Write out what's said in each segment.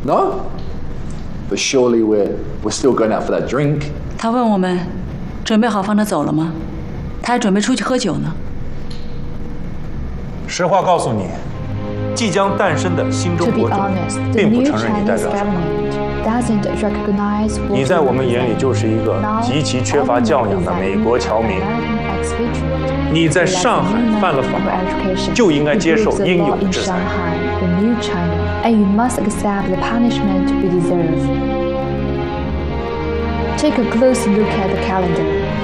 No? But surely we're still going out for that drink. 他问我们准备好放他走了吗？他还准备出去喝酒呢。 实话告诉你，即将诞生的新中国主义并不承认你代表什么。你在我们眼里就是一个极其缺乏教养的美国侨民。你在上海犯了法，就应该接受应有的制裁。 And you must accept the punishment you deserve. Take a close look at the calendar.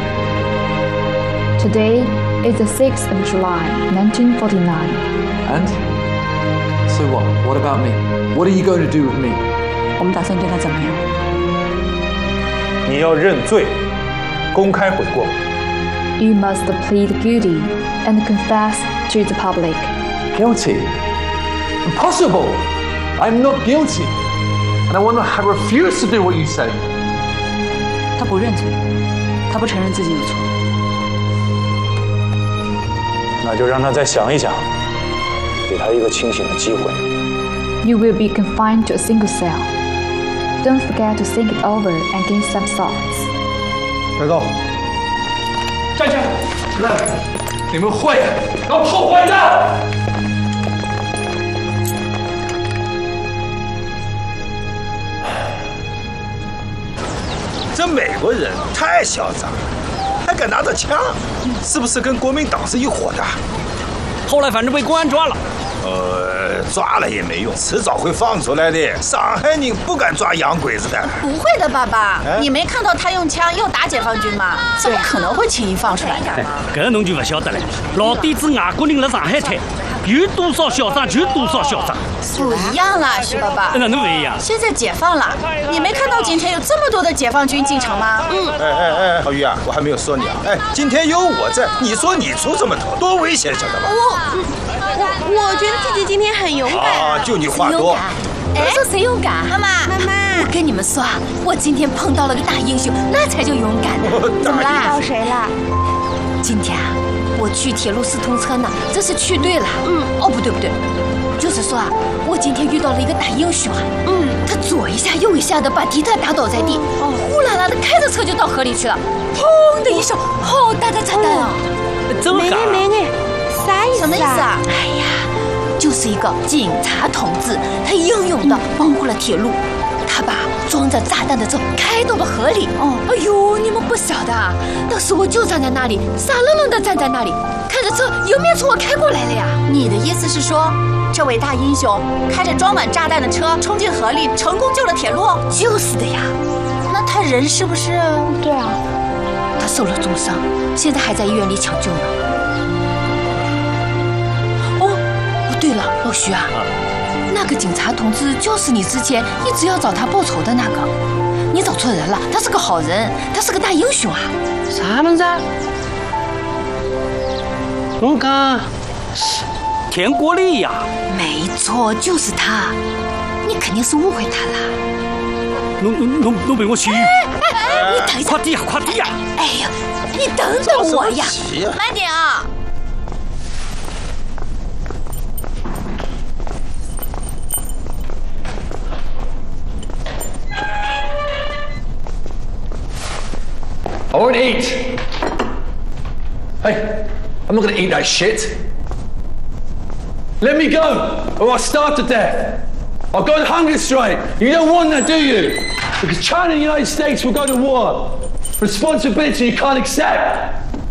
Today is the 6th of July, 1949. And? So what? What about me? What are you going to do with me? 我们打算对他怎么样？ 你要认罪，公开悔过。 You must plead guilty and confess to the public. Guilty? Impossible! I'm not guilty. And I refuse to do what you said. 他不认罪，他不承认自己有错。 那就让他再想一想，给他一个清醒的机会。 You will be confined to a single cell. Don't forget to think it over and gain some thoughts. 别动！ 站起来！你们会要后悔的！ 这美国人太嚣张了，还敢拿着枪，是不是跟国民党是一伙的？ 后来反正被公安抓了。 抓了也没用，迟早会放出来的。上海人不敢抓洋鬼子的。 不会的，爸爸，你没看到他用枪又打解放军吗？怎么可能会轻易放出来的？ 搿侬就不晓得了。老底子外国人辣上海滩，有多少嚣张就多少嚣张。 不一样了，徐爸爸。 哪能不一样？ 现在解放了，你没看到今天有这么多的解放军进城吗？ 郝宇啊，我还没有说你啊。今天有我在，你说你出这么头，多危险，晓得吧？ 我觉得自己今天很勇敢啊！就你话多。 说谁勇敢？妈妈，我跟你们说啊，我今天碰到了个大英雄，那才叫勇敢呢。 怎么啦？遇到谁了？ 今天啊，我去铁路四通车呢，这是去对了。不对，就是说啊，我今天遇到了一个大英雄啊。他左一下右一下的把敌特打倒在地，呼啦啦的开着车就到河里去了，砰的一声，好大的炸弹啊！ 美女，啥意思啊？ 什么意思啊？哎呀，就是一个警察同志，他英勇的保护了铁路，他把装着炸弹的车开到了河里。哎呦，你们不晓得啊！当时我就站在那里，傻愣愣的站在那里，看着车迎面冲我开过来了呀。你的意思是说，这位大英雄开着装满炸弹的车冲进河里，成功救了铁路？就是的呀。那他人是不是？ 对啊， 他受了重伤，现在还在医院里抢救呢。对了，老徐啊，那个警察同志就是你之前一直要找他报仇的那个，你找错人了，他是个好人，他是个大英雄啊！ 啥么子？我讲田国立呀？ 没错，就是他，你肯定是误会他了。 侬陪我去。 你等一下， 快点呀！ 哎呀，你等等我呀，慢点啊！ I won't eat. Hey, I'm not going to eat that shit. Let me go, or I'll starve to death. I'll go on hunger strike. You don't want that, do you? Because China and the United States will go to war. Responsibility you can't accept.